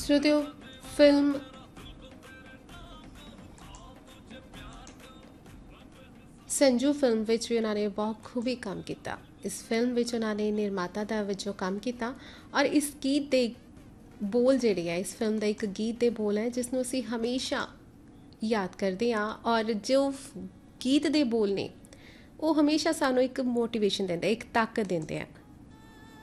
श्रोतियों film Sanju film which भी उन्होंने बहुत खूबी काम किया। इस फिल्म विच उन्होंने निर्माता दा वजों काम किया और इस गीत के बोल जिहड़े है, इस फिल्म का एक गीत के बोल है जिसनों असी हमेशा याद करते हाँ और जो गीत के बोल ने वो हमेशा सानू एक मोटिवेशन देंदे, एक ताकत देंदे हैं।